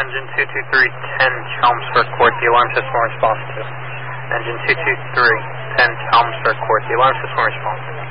Engine 223, 10 Chelmsford Court, the alarm system response to. Engine 223, 10 Chelmsford Court, the alarm system response to.